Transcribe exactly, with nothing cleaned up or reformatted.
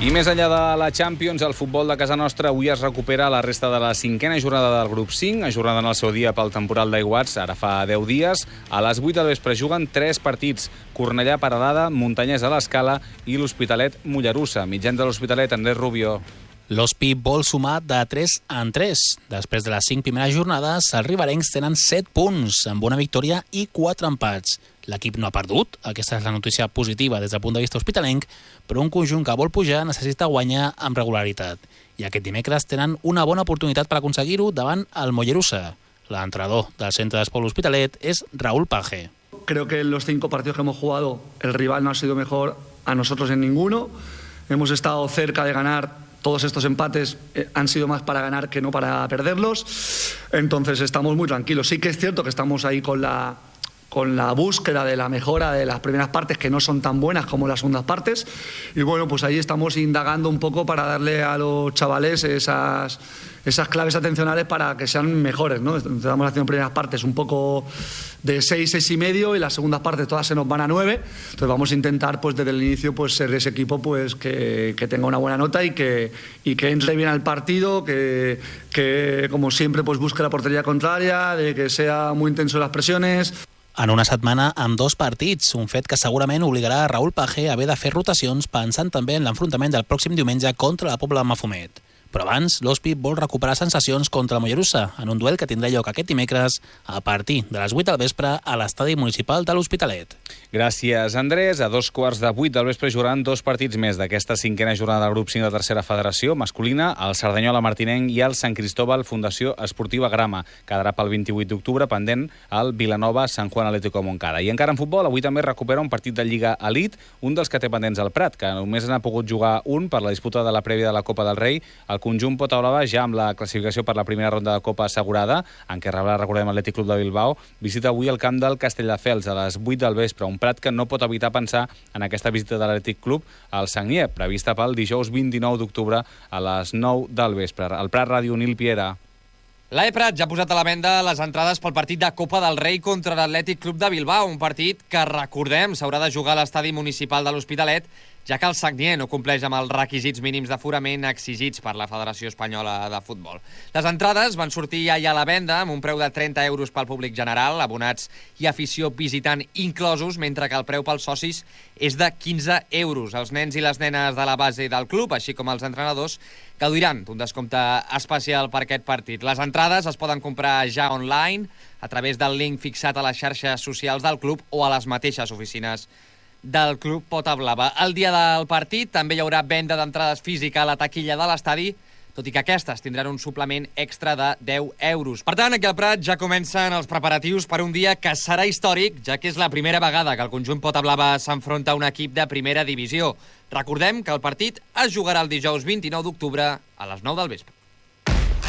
I més enllà de la Champions, el futbol de casa nostra avui es recupera la resta de la cinquena jornada del grup cinc, ajornada en el seu dia pel temporal d'aiguats, ara fa deu dies. A les vuit del vespre juguen tres partits: Cornellà, Peralada, Muntanyès a l'Escala i l'Hospitalet Mollerussa. Mitjans de l'Hospitalet, Andrés Rubio. L'Hospi vol sumar de tres en tres. Després de les cinc primeres jornades, els riberencs tenen set punts, amb una victòria i quatre empats. L'equip no ha perdut, aquesta és la notícia positiva des del punt de vista hospitalenc, però un conjunt que vol pujar necessita guanyar amb regularitat. I aquest dimecres tenen una bona oportunitat per aconseguir-ho davant el Mollerussa. L'entrenador del centre d'esport Hospitalet és Raúl Page. Creo que en los cinco partidos que hemos jugado el rival no ha sido mejor a nosotros en ninguno. Hemos estado cerca de ganar. Todos estos empates han sido más para ganar que no para perderlos. Entonces estamos muy tranquilos. Sí que es cierto que estamos ahí con la, con la búsqueda de la mejora de las primeras partes, que no son tan buenas como las segundas partes. Y bueno, pues ahí estamos indagando un poco para darle a los chavales esas, esas claves atencionales para que sean mejores, ¿no? Estamos haciendo primeras partes un poco de seis, seis y medio, y las segundas partes todas se nos van a nueve. Entonces vamos a intentar, pues desde el inicio, pues ser ese equipo, pues que, que tenga una buena nota y que, y que entre bien al partido, que, que como siempre pues busque la portería contraria, de que sea muy intenso en las presiones. En una setmana amb dos partits, un fet que segurament obligarà a Raúl Page a haver de fer rotacions pensant també en l'enfrontament del pròxim diumenge contra la Pobla de Mafumet. Però abans, l'Hospi vol recuperar sensacions contra el Mollerussa en un duel que tindrà lloc aquest dimecres a partir de les vuit del vespre a l'estadi municipal de l'Hospitalet. Gràcies, Andrés. A dos quarts de vuit del vespre jugaran dos partits més d'aquesta cinquena jornada del grup cinc de tercera federació masculina, el Cerdanyola Martinenc i el Sant Cristóbal Fundació Esportiva Grama. Quedarà pel vint-i-vuit d'octubre pendent el Vilanova Sant Juan Atlético Montcada. I encara en futbol, avui també recupera un partit de Lliga Elite, un dels que té pendents al Prat, que només n'ha pogut jugar un per la disputa de la prèvia de la Copa del Rei. El conjunt Pota Blava, ja amb la classificació per la primera ronda de Copa assegurada, en què rebrà, recordem, l'Atlètic Club de Bilbao, visita avui el camp del Castelldefels a les vuit del vespre, un Prat que no pot evitar pensar en aquesta visita de l'Atlètic Club al Sagnier, prevista pel dijous vint-i-nou d'octubre a les nou del vespre. El Prat Ràdio, Nil Piera. L'A E Prat ja ha posat a la venda les entrades pel partit de Copa del Rei contra l'Atlètic Club de Bilbao, un partit que, recordem, s'haurà de jugar a l'estadi municipal de l'Hospitalet, ja que el Sagnier no compleix amb els requisits mínims d'aforament exigits per la Federació Espanyola de Futbol. Les entrades van sortir ja a la venda amb un preu de trenta euros pel públic general, abonats i afició visitant inclosos, mentre que el preu pels socis és de quinze euros. Els nens i les nenes de la base del club, així com els entrenadors, gaudiran d'un descompte especial per aquest partit. Les entrades es poden comprar ja online a través del link fixat a les xarxes socials del club o a les mateixes oficines del Club Pota Blava. El dia del partit també hi haurà venda d'entrades física a la taquilla de l'estadi, tot i que aquestes tindran un suplement extra de deu euros. Per tant, aquí al Prat ja comencen els preparatius per un dia que serà històric, ja que és la primera vegada que el conjunt Pota Blava s'enfronta a un equip de primera divisió. Recordem que el partit es jugarà el dijous vint-i-nou d'octubre a les nou del vespre.